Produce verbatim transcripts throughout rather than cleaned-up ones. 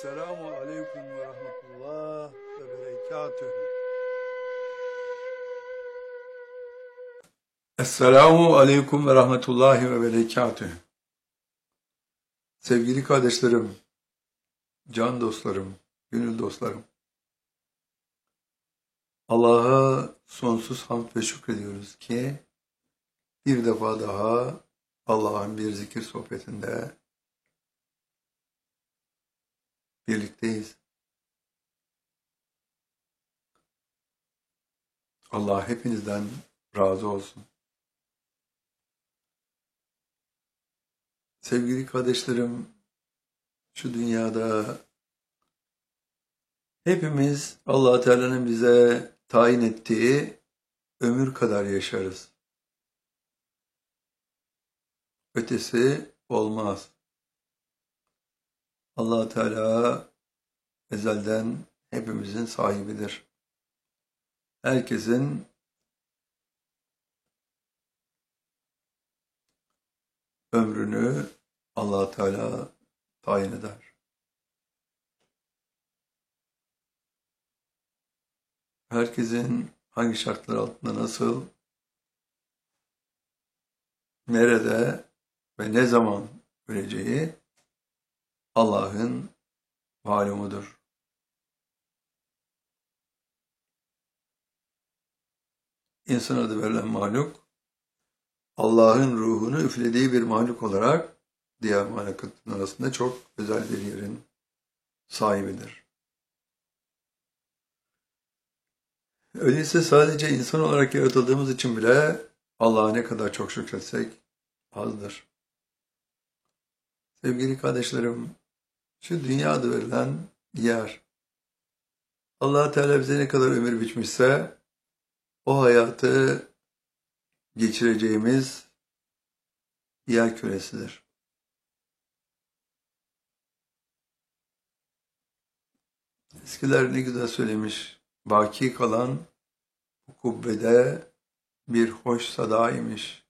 Selamu aleyküm ve rahmetullah ve berekatühü. Esselamu aleyküm ve rahmetullahi ve berekatühü. Sevgili kardeşlerim, can dostlarım, gönül dostlarım. Allah'a sonsuz hamd ve şükrediyoruz ki bir defa daha Allah'ın bir zikir sohbetinde birlikteyiz. Allah hepinizden razı olsun. Sevgili kardeşlerim, şu dünyada hepimiz Allah Teala'nın bize tayin ettiği ömür kadar yaşarız. Ötesi olmaz. Allah Teala ezelden hepimizin sahibidir. Herkesin ömrünü Allah Teala tayin eder. Herkesin hangi şartlar altında nasıl, nerede ve ne zaman öleceği Allah'ın malumudur. İnsan adı verilen mahluk, Allah'ın ruhunu üflediği bir mahluk olarak diğer mahlukatın arasında çok özel bir yerin sahibidir. Öyleyse sadece insan olarak yaratıldığımız için bile Allah'a ne kadar çok şükretsek azdır. Sevgili kardeşlerim, şu dünya adı verilen yer, Allah Teala bize ne kadar ömür biçmişse o hayatı geçireceğimiz yer küresidir. Eskiler ne güzel söylemiş, baki kalan bu kubbede bir hoş sada imiş.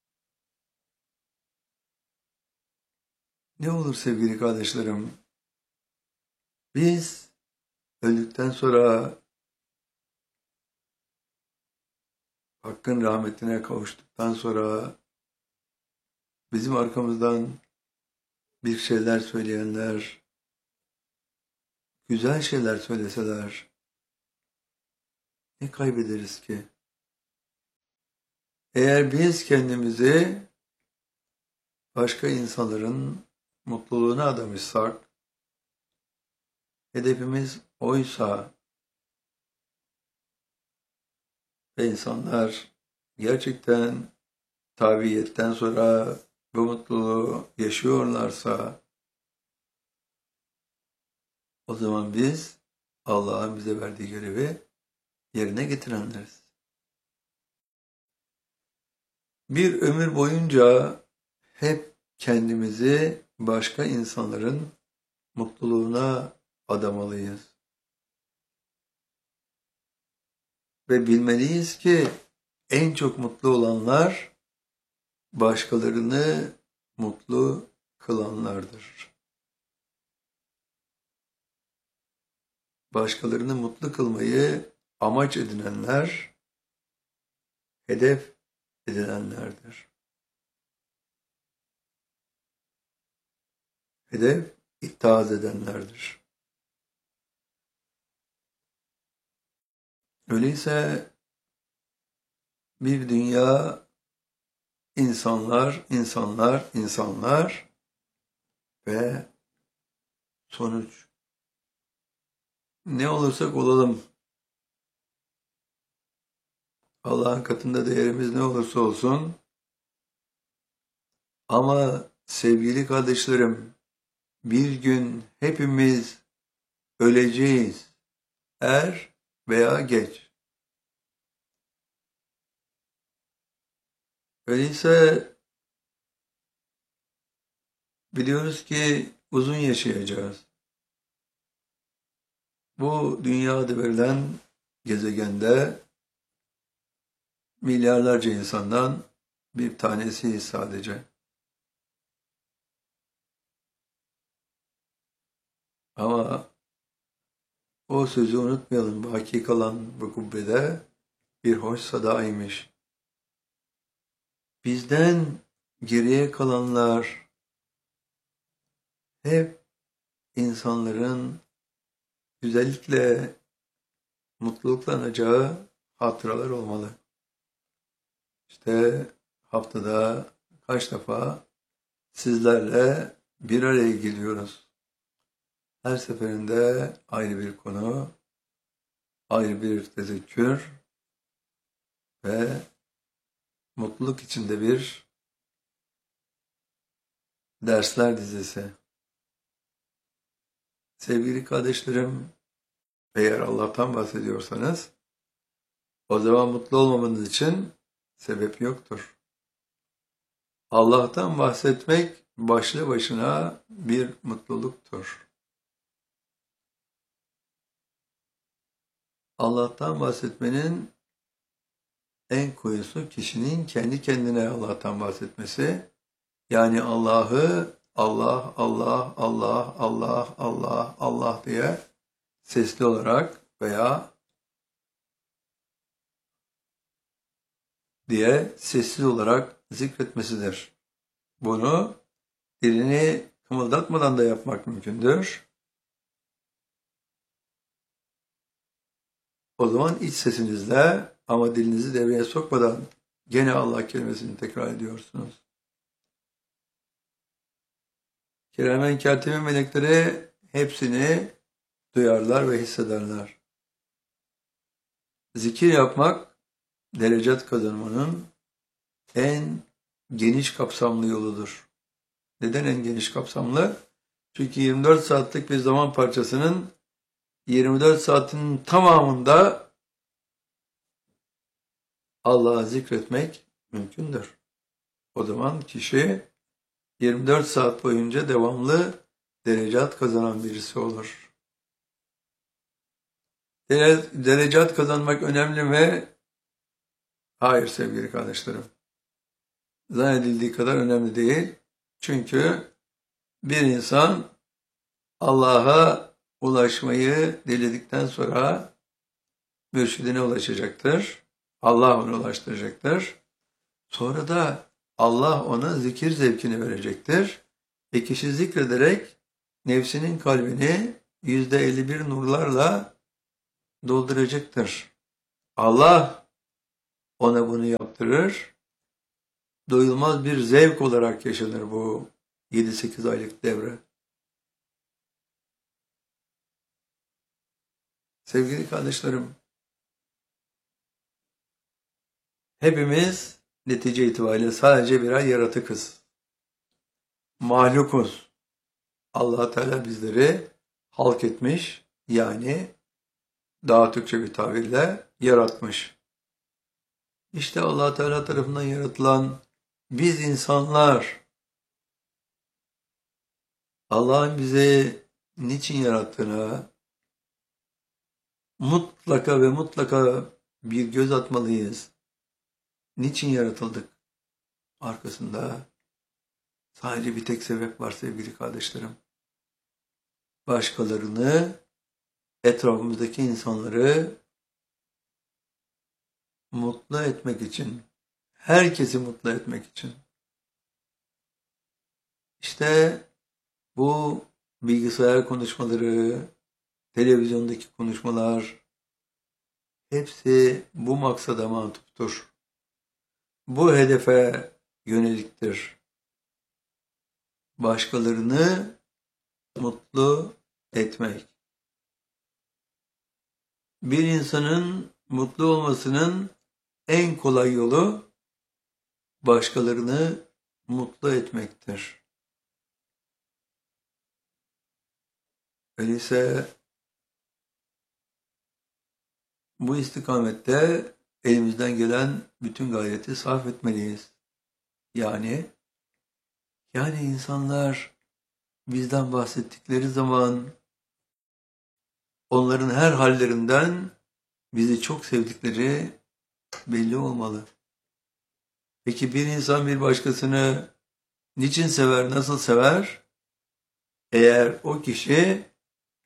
Ne olur sevgili kardeşlerim, biz öldükten sonra Hakk'ın rahmetine kavuştuktan sonra bizim arkamızdan bir şeyler söyleyenler, güzel şeyler söyleseler ne kaybederiz ki? Eğer biz kendimizi başka insanların mutluluğuna adamışsak, hedefimiz oysa ve insanlar gerçekten tabiiyetten sonra bu mutluluğu yaşıyorlarsa, o zaman biz Allah'ın bize verdiği görevi yerine getirenleriz. Bir ömür boyunca hep kendimizi başka insanların mutluluğuna adamalıyız. Ve bilmeliyiz ki en çok mutlu olanlar başkalarını mutlu kılanlardır. Başkalarını mutlu kılmayı amaç edinenler, hedef edinenlerdir. Hedef ittihaz edenlerdir. Öyleyse bir dünya insanlar, insanlar, insanlar ve sonuç. Ne olursak olalım, Allah'ın katında değerimiz ne olursa olsun, ama sevgili kardeşlerim, bir gün hepimiz öleceğiz, er veya geç. Öyleyse biliyoruz ki uzun yaşayacağız. Bu dünyada verilen gezegende milyarlarca insandan bir tanesiyiz sadece. Ama o sözü unutmayalım. Baki kalan bu kubbede bir hoş sadaymış. Bizden geriye kalanlar hep insanların güzellikle, mutlulukla anacağı hatıralar olmalı. İşte haftada kaç defa sizlerle bir araya geliyoruz. Her seferinde ayrı bir konu, ayrı bir tezekkür ve mutluluk içinde bir dersler dizisi. Sevgili kardeşlerim, eğer Allah'tan bahsediyorsanız, o zaman mutlu olmamanız için sebep yoktur. Allah'tan bahsetmek başlı başına bir mutluluktur. Allah'tan bahsetmenin en koyusu kişinin kendi kendine Allah'tan bahsetmesi. Yani Allah'ı Allah, Allah, Allah, Allah, Allah, Allah diye sesli olarak veya diye sessiz olarak zikretmesidir. Bunu dilini kımıldatmadan da yapmak mümkündür. O zaman iç sesinizle ama dilinizi devreye sokmadan gene Allah kelimesini tekrar ediyorsunuz. Kiramen kâtibin melekleri hepsini duyarlar ve hissederler. Zikir yapmak, derecat kazanmanın en geniş kapsamlı yoludur. Neden en geniş kapsamlı? Çünkü yirmi dört saatlik bir zaman parçasının yirmi dört saatin tamamında Allah'ı zikretmek mümkündür. O zaman kişi yirmi dört saat boyunca devamlı derecat kazanan birisi olur. Derecat kazanmak önemli mi? Hayır sevgili kardeşlerim. Zannedildiği kadar önemli değil. Çünkü bir insan Allah'a ulaşmayı diledikten sonra mürşidine ulaşacaktır. Allah onu ulaştıracaktır. Sonra da Allah ona zikir zevkini verecektir. E kişi zikrederek nefsinin kalbini yüzde elli bir nurlarla dolduracaktır. Allah ona bunu yaptırır. Doyulmaz bir zevk olarak yaşanır bu yedi sekiz aylık devre. Sevgili kardeşlerim, hepimiz netice itibariyle sadece birer yaratıkız. Mahlukuz. Allah Teala bizleri halk etmiş, yani daha Türkçe bir tabirle yaratmış. İşte Allah Teala tarafından yaratılan biz insanlar, Allah'ın bizi niçin yarattığına mutlaka ve mutlaka bir göz atmalıyız. Niçin yaratıldık? Arkasında sadece bir tek sebep var sevgili kardeşlerim. Başkalarını, etrafımızdaki insanları mutlu etmek için, herkesi mutlu etmek için. İşte bu bilgisayar konuşmaları, televizyondaki konuşmalar hepsi bu maksada matuftur. Bu hedefe yöneliktir. Başkalarını mutlu etmek. Bir insanın mutlu olmasının en kolay yolu başkalarını mutlu etmektir. Öyleyse bu istikamette elimizden gelen bütün gayreti sarf etmeliyiz. Yani yani insanlar bizden bahsettikleri zaman onların her hallerinden bizi çok sevdikleri belli olmalı. Peki bir insan bir başkasını niçin sever, nasıl sever? Eğer o kişi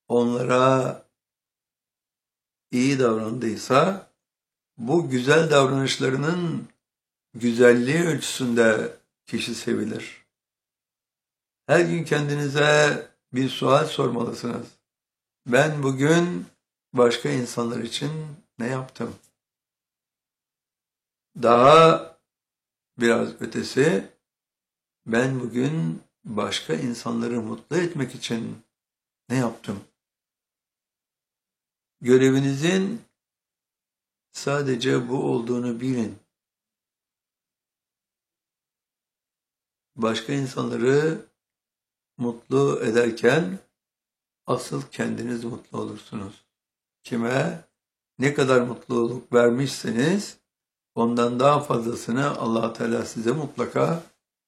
onlara iyi davrandıysa, bu güzel davranışlarının güzelliği ölçüsünde kişi sevilir. Her gün kendinize bir sual sormalısınız. Ben bugün başka insanlar için ne yaptım? Daha biraz ötesi, ben bugün başka insanları mutlu etmek için ne yaptım? Görevinizin sadece bu olduğunu bilin. Başka insanları mutlu ederken asıl kendiniz mutlu olursunuz. Kime ne kadar mutluluk vermişseniz ondan daha fazlasını Allah Teala size mutlaka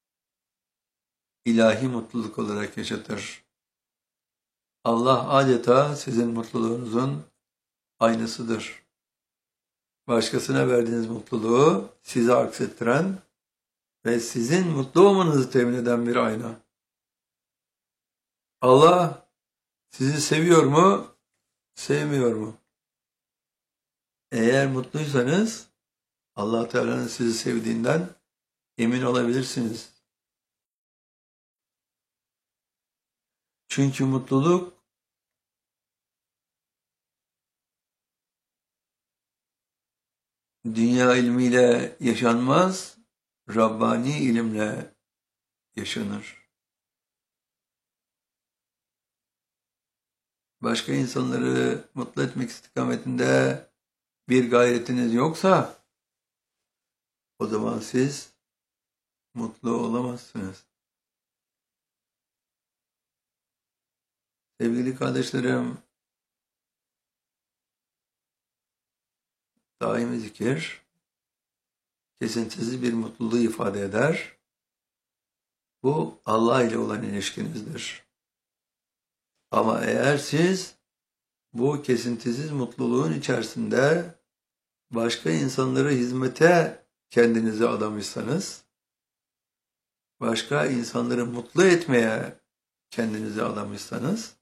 ilahi mutluluk olarak yaşatır. Allah adeta sizin mutluluğunuzun aynısıdır. Başkasına verdiğiniz mutluluğu size aksettiren ve sizin mutlu olmanızı temin eden bir ayna. Allah sizi seviyor mu, sevmiyor mu? Eğer mutluysanız Allah Teala'nın sizi sevdiğinden emin olabilirsiniz. Çünkü mutluluk dünya ilmiyle yaşanmaz, Rabbani ilimle yaşanır. Başka insanları mutlu etmek istikametinde bir gayretiniz yoksa, o zaman siz mutlu olamazsınız. Sevgili kardeşlerim, daimi zikir, kesintisiz bir mutluluğu ifade eder. Bu Allah ile olan ilişkinizdir. Ama eğer siz bu kesintisiz mutluluğun içerisinde başka insanlara hizmete kendinizi adamışsanız, başka insanları mutlu etmeye kendinizi adamışsanız,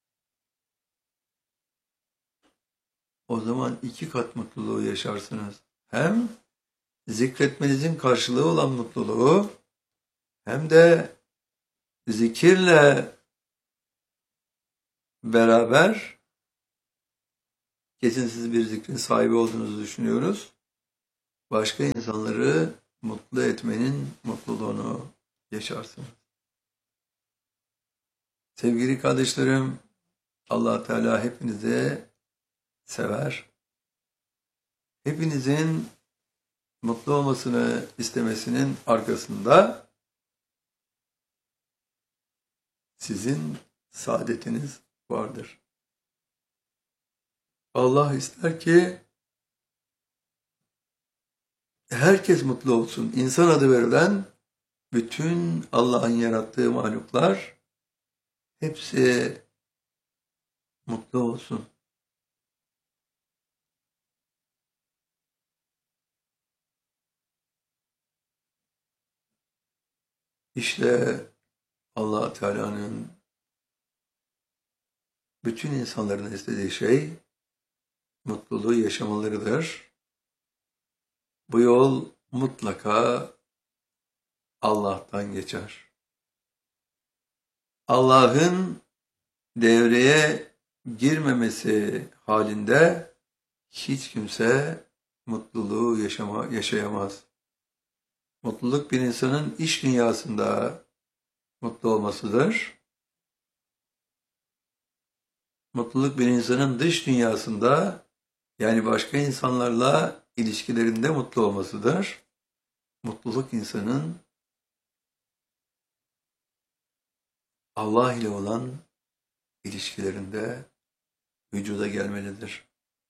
o zaman iki kat mutluluğu yaşarsınız. Hem zikretmenizin karşılığı olan mutluluğu, hem de zikirle beraber kesintisiz bir zikrin sahibi olduğunuzu düşünüyoruz. Başka insanları mutlu etmenin mutluluğunu yaşarsınız. Sevgili kardeşlerim, Allah Teala hepinizi sever. Hepinizin mutlu olmasını istemesinin arkasında sizin saadetiniz vardır. Allah ister ki herkes mutlu olsun. İnsan adı verilen bütün Allah'ın yarattığı mahluklar hepsi mutlu olsun. İşte Allah Teala'nın bütün insanların istediği şey mutluluğu yaşamalarıdır. Bu yol mutlaka Allah'tan geçer. Allah'ın devreye girmemesi halinde hiç kimse mutluluğu yaşama, yaşayamaz. Mutluluk bir insanın iç dünyasında mutlu olmasıdır. Mutluluk bir insanın dış dünyasında, yani başka insanlarla ilişkilerinde mutlu olmasıdır. Mutluluk insanın Allah ile olan ilişkilerinde vücuda gelmelidir.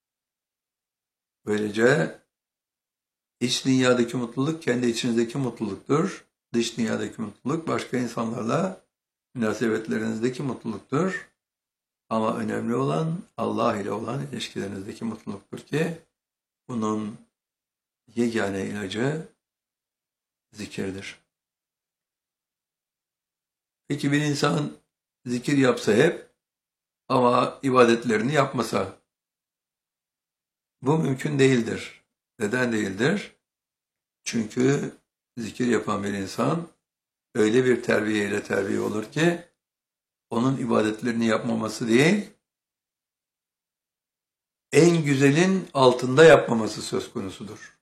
Böylece iç dünyadaki mutluluk kendi içinizdeki mutluluktur. Dış dünyadaki mutluluk başka insanlarla münasebetlerinizdeki mutluluktur. Ama önemli olan Allah ile olan ilişkilerinizdeki mutluluktur ki bunun yegane ilacı zikirdir. Peki bir insan zikir yapsa hep, ama ibadetlerini yapmasa. Bu mümkün değildir. Neden değildir? Çünkü zikir yapan bir insan öyle bir terbiyeyle terbiye olur ki onun ibadetlerini yapmaması değil, en güzelin altında yapmaması söz konusudur.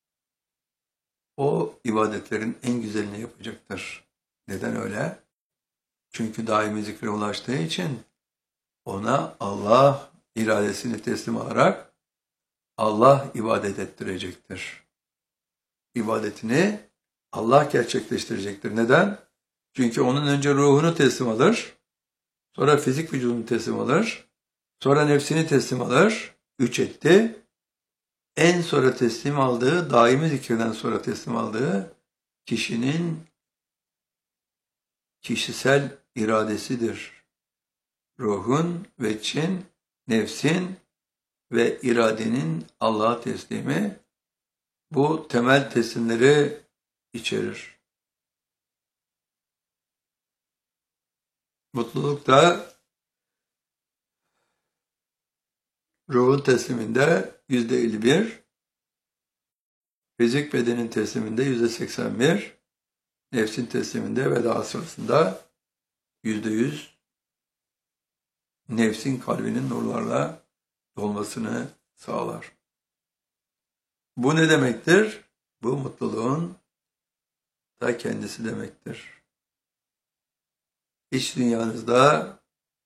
O ibadetlerin en güzelini yapacaktır. Neden öyle? Çünkü daimi zikre ulaştığı için ona Allah iradesini teslim alarak Allah ibadet ettirecektir. İbadetini Allah gerçekleştirecektir. Neden? Çünkü onun önce ruhunu teslim alır, sonra fizik vücudunu teslim alır, sonra nefsini teslim alır, üç etti. En sonra teslim aldığı, daimi zikirden sonra teslim aldığı kişinin kişisel iradesidir. Ruhun, veçin, nefsin ve iradenin Allah'a teslimi bu temel teslimleri içerir. Mutluluk da ruhun tesliminde yüzde elli bir, fizik bedenin tesliminde yüzde seksen bir, nefsin tesliminde ve daha sonrasında yüzde yüz nefsin kalbinin nurlarla dolmasını sağlar. Bu ne demektir? Bu mutluluğun da kendisi demektir. İç dünyanızda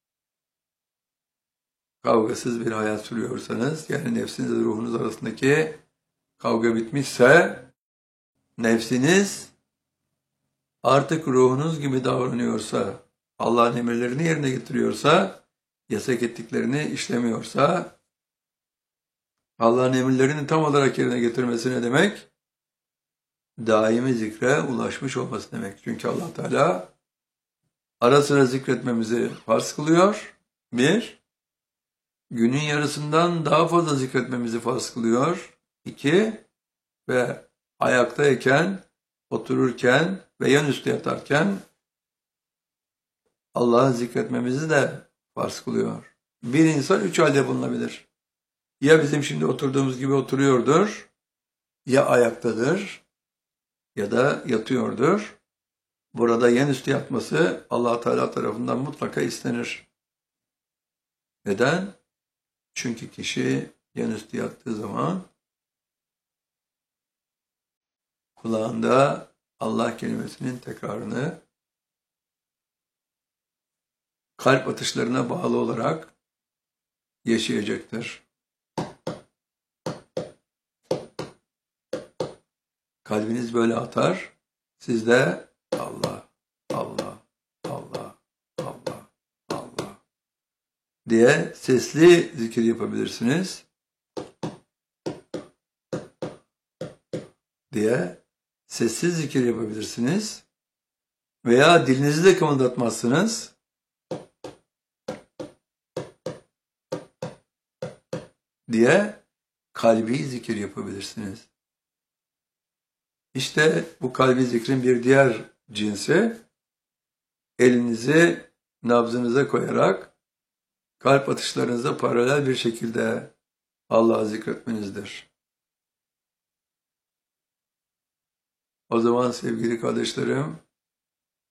kavgasız bir hayat sürüyorsanız, yani nefsiniz ve ruhunuz arasındaki kavga bitmişse, nefsiniz artık ruhunuz gibi davranıyorsa, Allah'ın emirlerini yerine getiriyorsa, yasak ettiklerini işlemiyorsa, Allah'ın emirlerini tam olarak yerine getirmesi ne demek? Daimi zikre ulaşmış olması demek. Çünkü Allah Teala ara sıra zikretmemizi farz kılıyor. Bir, günün yarısından daha fazla zikretmemizi farz kılıyor. İki, ve ayaktayken, otururken ve yanüstü yatarken Allah'ı zikretmemizi de farz kılıyor. Bir insan üç halde bulunabilir. Ya bizim şimdi oturduğumuz gibi oturuyordur, ya ayaktadır, ya da yatıyordur. Burada yanüstü yatması Allah Teala tarafından mutlaka istenir. Neden? Çünkü kişi yanüstü yattığı zaman kulağında Allah kelimesinin tekrarını kalp atışlarına bağlı olarak yaşayacaktır. Kalbiniz böyle atar, siz de Allah, Allah, Allah, Allah, Allah diye sesli zikir yapabilirsiniz. Diye sessiz zikir yapabilirsiniz. Veya dilinizi de kımıldatmazsınız. Diye kalbi zikir yapabilirsiniz. İşte bu kalbi zikrin bir diğer cinsi, elinizi nabzınıza koyarak kalp atışlarınıza paralel bir şekilde Allah'ı zikretmenizdir. O zaman sevgili kardeşlerim,